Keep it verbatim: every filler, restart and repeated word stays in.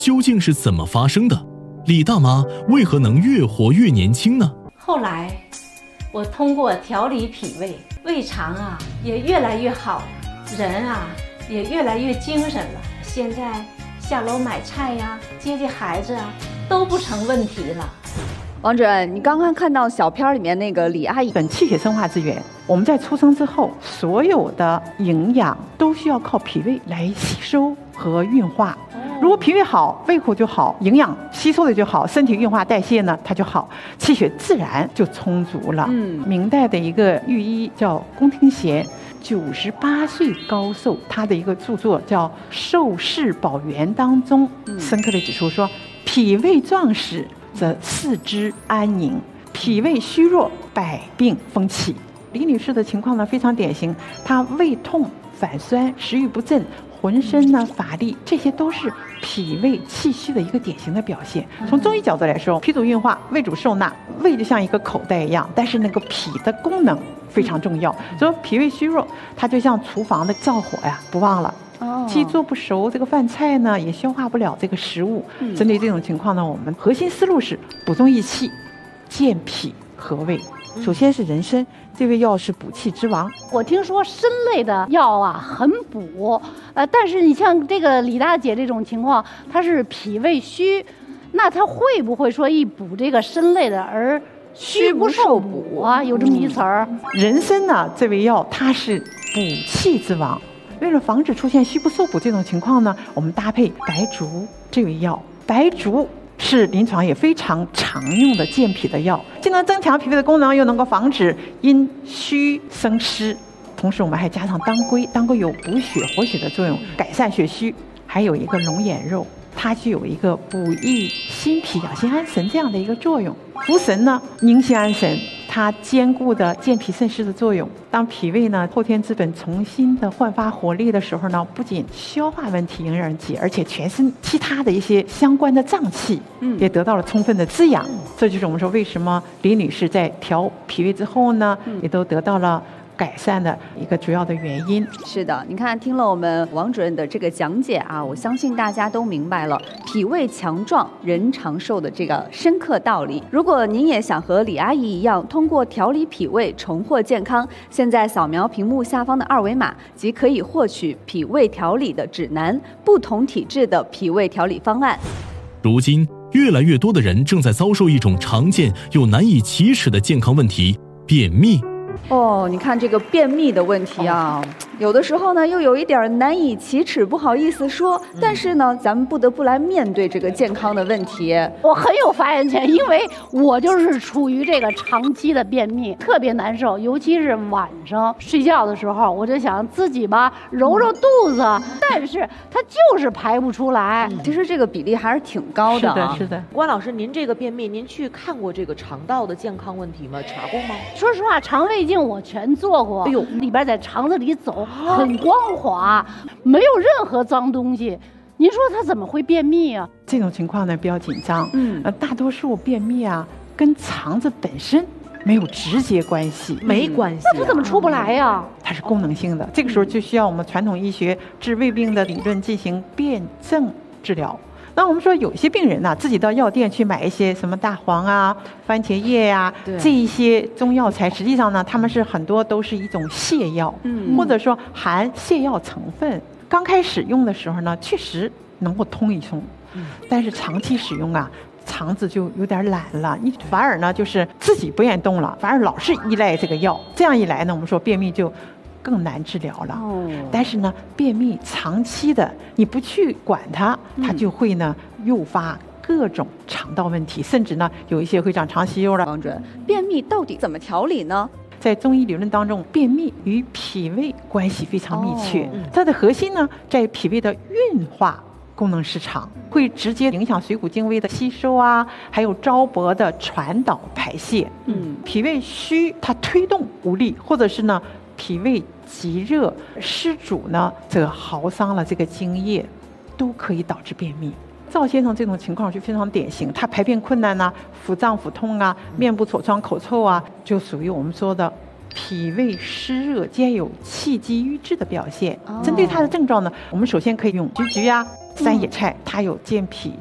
究竟是怎么发生的？李大妈为何能越活越年轻呢？ 后来我通过调理脾胃，胃肠啊也越来越好，人啊也越来越精神了。现在下楼买菜呀、接接孩子啊都不成问题了。 王主任，你刚刚看到小片里面那个李阿姨， 本气血生化之源，我们在出生之后，所有的营养都需要靠脾胃来吸收和运化。如果脾胃好，胃口就好，营养吸收的就好，身体运化代谢呢它就好，气血自然就充足了。嗯，明代的一个御医叫龚廷贤，九十八岁高寿，他的一个著作叫《寿世宝源》当中，深刻的指出说，脾胃壮实则四肢安宁，脾胃虚弱，百病风起。李女士的情况呢非常典型，她胃痛、反酸、食欲不振，浑身呢乏力，这些都是脾胃气虚的一个典型的表现。从中医角度来说，脾主运化，胃主受纳，胃就像一个口袋一样，但是那个脾的功能非常重要。所以脾胃虚弱，它就像厨房的灶火呀，不旺了。既做不熟这个饭菜呢，也消化不了这个食物。针对这种情况呢，我们核心思路是补中益气，健脾和胃。首先是人参，这味药是补气之王。 我听说参类的药啊很补，呃，但是你像这个李大姐这种情况，她是脾胃虚，那她会不会说一补这个参类的而虚不受补啊？有这么一词儿。 人参呢，这味药它是补气之王。为了防止出现虚不受补这种情况呢，我们搭配白术这味药。白术是临床也非常常用的健脾的药，既能增强脾胃的功能，又能够防止因虚生湿。同时我们还加上当归，当归有补血活血的作用，改善血虚。还有一个龙眼肉，它具有一个补益心脾、养心安神这样的一个作用。茯神呢，宁心安神，它兼顾的健脾渗湿的作用。当脾胃呢后天之本重新的焕发活力的时候呢，不仅消化问题迎刃而解，而且全身其他的一些相关的脏器也得到了充分的滋养。嗯、这就是我们说为什么李女士在调脾胃之后呢，嗯、也都得到了改善的一个主要的原因。 是的，你看听了我们王主任的这个讲解啊，我相信大家都明白了脾胃强壮人长寿的这个深刻道理。如果您也想和李阿姨一样通过调理脾胃重获健康，现在扫描屏幕下方的二维码即可以获取脾胃调理的指南，不同体质的脾胃调理方案。 如今越来越多的人正在遭受一种常见又难以启齿的健康问题——便秘。 哦，你看这个便秘的问题啊，有的时候呢又有一点难以启齿，不好意思说，但是呢咱们不得不来面对这个健康的问题。 我很有发言权，因为我就是处于这个长期的便秘，特别难受，尤其是晚上睡觉的时候，我就想自己吧揉揉肚子，但是它就是排不出来。 嗯、其实这个比例还是挺高的、啊。 是的，是的。 关老师，您这个便秘，您去看过这个肠道的健康问题吗？查过吗？ 说实话，肠胃镜我全做过，哎呦，里边在肠子里走，很光滑，没有任何脏东西。您说他怎么会便秘啊？ 这种情况呢比较紧张，嗯，呃，大多数便秘啊跟肠子本身没有直接关系， 没关系、啊。 那他怎么出不来呀、啊？ 它是功能性的，这个时候就需要我们传统医学治胃病的理论进行辩证治疗。那我们说有些病人呢、啊，自己到药店去买一些什么大黄啊、番茄叶呀、啊，这一些中药材，实际上呢，他们是很多都是一种泻药，嗯，或者说含泻药成分。刚开始用的时候呢，确实能够通一通，嗯，但是长期使用啊，肠子就有点懒了，你反而呢就是自己不愿意动了，反而老是依赖这个药，这样一来呢，我们说便秘就更难治疗了。哦，但是呢，便秘长期的你不去管它，它就会呢诱发各种肠道问题，甚至呢有一些会长肠息肉了。 王主任，便秘到底怎么调理呢？ 在中医理论当中，便秘与脾胃关系非常密切，哦、它的核心呢在脾胃的运化功能失常，会直接影响水谷精微的吸收啊，还有糟粕的传导排泄。嗯，脾胃虚，它推动无力，或者是呢脾胃极热湿阻呢，则耗伤了这个津液，都可以导致便秘。赵先生这种情况就非常典型，他排便困难呐、啊，腹胀腹痛啊，面部痤疮口臭啊，就属于我们说的脾胃湿热兼有气机瘀滞的表现。哦、针对他的症状呢，我们首先可以用橘橘啊、 三叶菜，它有健脾